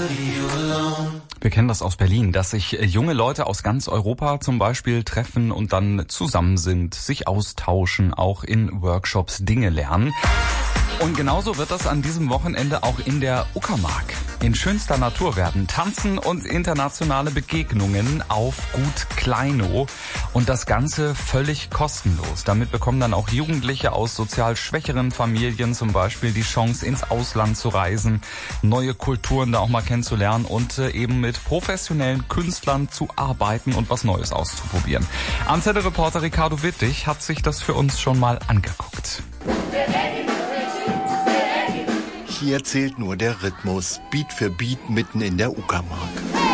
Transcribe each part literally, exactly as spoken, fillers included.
Wir kennen das aus Berlin, dass sich junge Leute aus ganz Europa zum Beispiel treffen und dann zusammen sind, sich austauschen, auch in Workshops Dinge lernen. Und genauso wird das an diesem Wochenende auch in der Uckermark. In schönster Natur werden Tanzen und internationale Begegnungen auf Gut Kleinow. Und das Ganze völlig kostenlos. Damit bekommen dann auch Jugendliche aus sozial schwächeren Familien zum Beispiel die Chance, ins Ausland zu reisen, neue Kulturen da auch mal kennenzulernen und eben mit professionellen Künstlern zu arbeiten und was Neues auszuprobieren. Antenne-Reporter Ricardo Wittig hat sich das für uns schon mal angeguckt. Hier zählt nur der Rhythmus, Beat für Beat mitten in der Uckermark.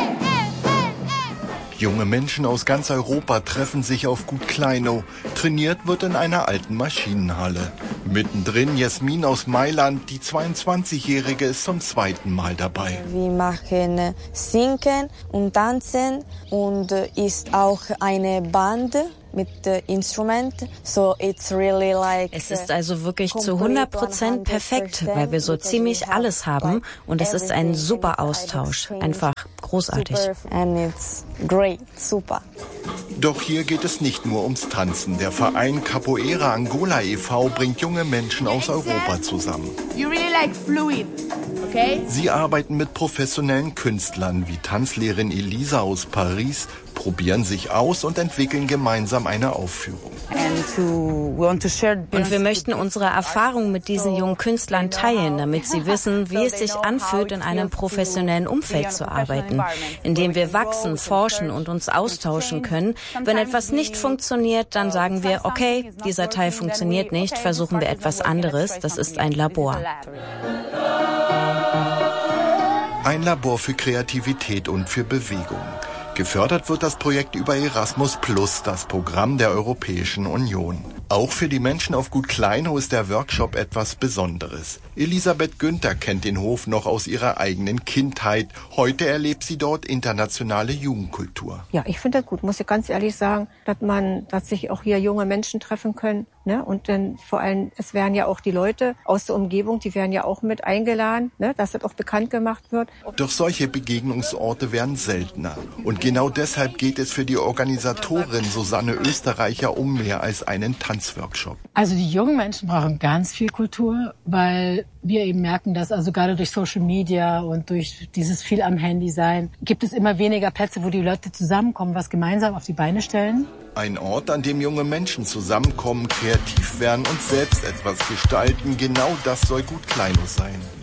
Junge Menschen aus ganz Europa treffen sich auf Gut Kleinow. Trainiert wird in einer alten Maschinenhalle. Mittendrin Jasmin aus Mailand, die zweiundzwanzigjährige, ist zum zweiten Mal dabei. Wir machen Singen und Tanzen und ist auch eine Band mit äh, Instrument, so it's really like. Es ist also wirklich zu hundert Prozent perfekt, weil wir so ziemlich alles haben und es ist ein super Austausch, einfach großartig. And it's great, super. Doch hier geht es nicht nur ums Tanzen. Der Verein Capoeira Angola e V bringt junge Menschen aus Europa zusammen. You really like fluid, okay? Sie arbeiten mit professionellen Künstlern wie Tanzlehrerin Elisa aus Paris, probieren sich aus und entwickeln gemeinsam eine Aufführung. Und wir möchten unsere Erfahrung mit diesen jungen Künstlern teilen, damit sie wissen, wie es sich anfühlt, in einem professionellen Umfeld zu arbeiten, in dem wir wachsen, forschen und uns austauschen können. Wenn etwas nicht funktioniert, dann sagen wir, okay, dieser Teil funktioniert nicht, versuchen wir etwas anderes, das ist ein Labor. Ein Labor für Kreativität und für Bewegung. Gefördert wird das Projekt über Erasmus Plus, das Programm der Europäischen Union. Auch für die Menschen auf Gut Kleinow ist der Workshop etwas Besonderes. Elisabeth Günther kennt den Hof noch aus ihrer eigenen Kindheit. Heute erlebt sie dort internationale Jugendkultur. Ja, ich finde das gut, muss ich ganz ehrlich sagen, dass man, dass sich auch hier junge Menschen treffen können. Ne? Und dann vor allem, es werden ja auch die Leute aus der Umgebung, die werden ja auch mit eingeladen, ne? Dass das auch bekannt gemacht wird. Doch solche Begegnungsorte werden seltener. Und genau deshalb geht es für die Organisatorin Susanne Österreicher um mehr als einen Tanzworkshop. Also die jungen Menschen brauchen ganz viel Kultur, weil wir eben merken, dass also gerade durch Social Media und durch dieses viel am Handy sein, gibt es immer weniger Plätze, wo die Leute zusammenkommen, was gemeinsam auf die Beine stellen. Ein Ort, an dem junge Menschen zusammenkommen, kreativ werden und selbst etwas gestalten. Genau das soll Gut Kleinow sein.